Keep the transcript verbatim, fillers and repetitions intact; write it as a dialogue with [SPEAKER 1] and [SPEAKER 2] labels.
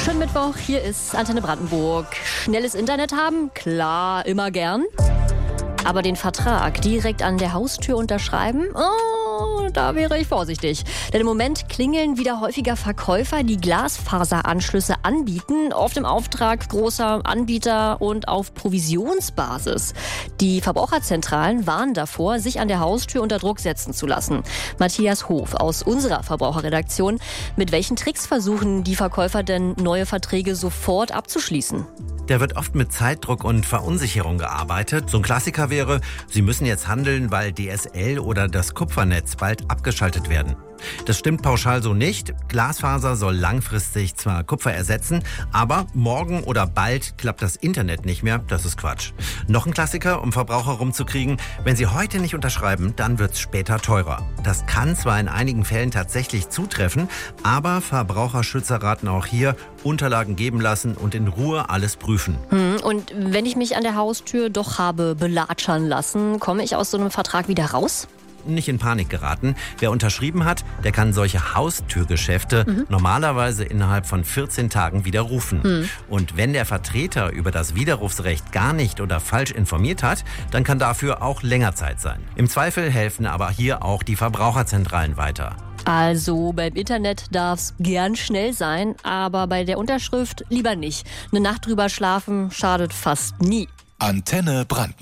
[SPEAKER 1] Schönen Mittwoch, hier ist Antenne Brandenburg. Schnelles Internet haben? Klar, immer gern. Aber den Vertrag direkt an der Haustür unterschreiben? Oh, da wäre ich vorsichtig. Denn im Moment klingeln wieder häufiger Verkäufer, die Glasfaseranschlüsse anbieten, oft im Auftrag großer Anbieter und auf Provisionsbasis. Die Verbraucherzentralen warnen davor, sich an der Haustür unter Druck setzen zu lassen. Matthias Hof aus unserer Verbraucherredaktion. Mit welchen Tricks versuchen die Verkäufer denn, neue Verträge sofort abzuschließen?
[SPEAKER 2] Da wird oft mit Zeitdruck und Verunsicherung gearbeitet. So ein Klassiker wäre, Sie müssen jetzt handeln, weil D S L oder das Kupfernetz bald abgeschaltet werden. Das stimmt pauschal so nicht. Glasfaser soll langfristig zwar Kupfer ersetzen, aber morgen oder bald klappt das Internet nicht mehr. Das ist Quatsch. Noch ein Klassiker, um Verbraucher rumzukriegen. Wenn Sie heute nicht unterschreiben, dann wird's später teurer. Das kann zwar in einigen Fällen tatsächlich zutreffen, aber Verbraucherschützer raten auch hier, Unterlagen geben lassen und in Ruhe alles prüfen.
[SPEAKER 1] Hm, und wenn ich mich an der Haustür doch habe belatschern lassen, komme ich aus so einem Vertrag wieder raus?
[SPEAKER 2] Nicht in Panik geraten. Wer unterschrieben hat, der kann solche Haustürgeschäfte mhm. normalerweise innerhalb von vierzehn Tagen widerrufen. Mhm. Und wenn der Vertreter über das Widerrufsrecht gar nicht oder falsch informiert hat, dann kann dafür auch länger Zeit sein. Im Zweifel helfen aber hier auch die Verbraucherzentralen weiter.
[SPEAKER 1] Also beim Internet darf's gern schnell sein, aber bei der Unterschrift lieber nicht. Eine Nacht drüber schlafen schadet fast nie.
[SPEAKER 3] Antenne Brandenburg.